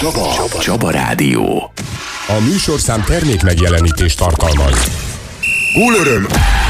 Csaba Rádió. A műsorszám termék megjelenítést tartalmaz. Gólöröm!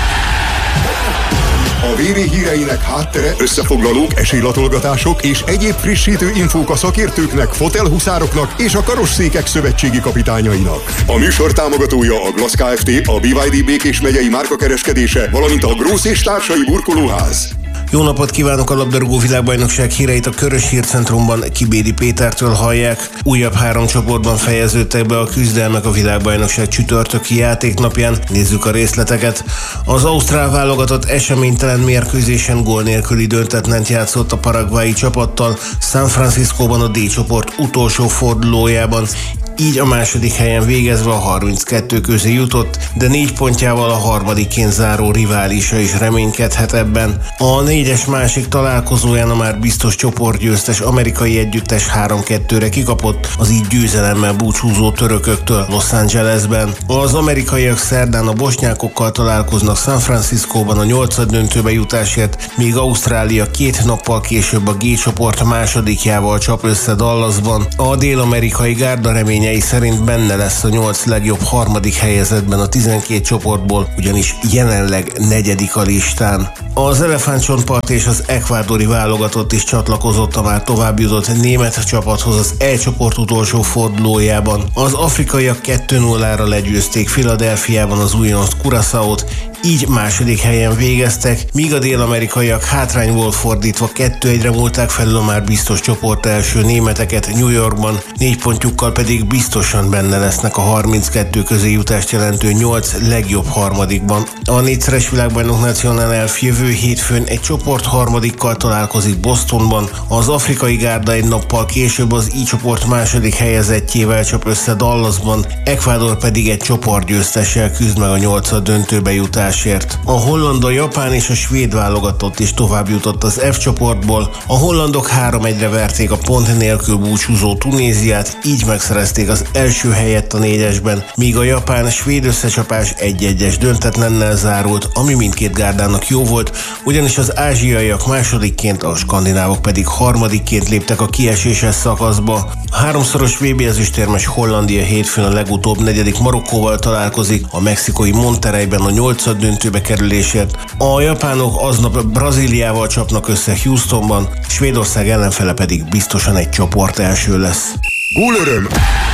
A VB híreinek háttere, összefoglalók, esélylatolgatások és egyéb frissítő infók a szakértőknek, fotelhuszároknak és a karosszékek szövetségi kapitányainak. A műsor támogatója a Glass Kft., a BYD Békés megyei márkakereskedése, valamint a Grósz és társai burkolóház. Jó napot kívánok! A labdarúgó világbajnokság híreit a Körös Hírcentrumban Kibédi Pétertől hallják. Újabb 3 csoportban fejeződtek be a küzdelmek a világbajnokság csütörtöki játéknapján. Nézzük a részleteket. Az ausztrál válogatott eseménytelen mérkőzésen gól nélküli döntetlent játszott a paraguayi csapattal San Franciscóban a D csoport utolsó fordulójában. Így a második helyen végezve a 32 közé jutott, de 4 pontjával a harmadikként záró riválisa is reménykedhet ebben. A 4-es másik találkozóján a már biztos csoportgyőztes amerikai együttes 3-2-re kikapott az így győzelemmel búcsúzó törököktől Los Angelesben. Az amerikaiak szerdán a bosnyákokkal találkoznak San Franciscóban a 8-döntőbe jutásért, míg Ausztrália 2 nappal később a G csoport másodikjával csap össze Dallasban. A dél-amerikai gárda reményei szerint benne lesz a 8 legjobb harmadik helyezettben a 12 csoportból, ugyanis jelenleg 4. a listán. Az elefántcsontpart és az ekvádori válogatott is csatlakozott a már továbbjutott német csapathoz az E csoport utolsó fordulójában. Az afrikaiak 2-0-ra legyőzték Philadelphiában az újonc Curaçaót, így második helyen végeztek, míg a dél-amerikaiak hátrányból fordítva 2-1-re múlták felül a már biztos csoport első németeket New Yorkban, 4 pontjukkal pedig biztosan benne lesznek a 32 közé jutást jelentő 8 legjobb harmadikban. A 4-szeres világbajnok Nacional Elf jövő hétfőn egy csoport harmadikkal találkozik Bostonban, az afrikai gárda egy nappal később az I csoport második helyezettjével csap össze Dallasban, Ecuador pedig egy csoportgyőztessel küzd meg a 8. döntőbe jutásért. A holland, a japán és a svéd válogatott is tovább jutott az F csoportból, a hollandok 3-1-re verték a pont nélkül búcsúzó Tunéziát, így megszerezték az első helyet a 4-esben, míg a japán-svéd összecsapás 1-1-es döntetlennel zárult, ami mindkét gárdának jó volt, ugyanis az ázsiaiak másodikként, a skandinávok pedig harmadikként léptek a kieséses szakaszba. A 3-szoros VB ezüstérmes Hollandia hétfőn a legutóbb 4. Marokkóval találkozik, a mexikói Monterreyben a 8. döntőbe kerülésért. A japánok aznap Brazíliával csapnak össze Houstonban, Svédország ellenfele pedig biztosan egy csoport első lesz. Gólöröm!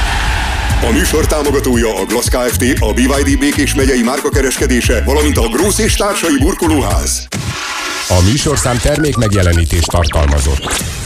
A műsor támogatója a Glass Kft., a BYD Békés megyei márkakereskedése, valamint a Grósz és társai burkolóház. A műsorszám termék megjelenítést tartalmazott.